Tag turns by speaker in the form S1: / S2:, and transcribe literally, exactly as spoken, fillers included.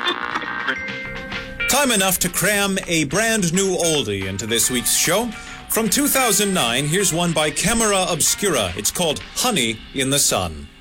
S1: Time enough to cram a brand new oldie into this week's show. From two thousand nine, here's one by Camera Obscura. It's called Honey in the Sun.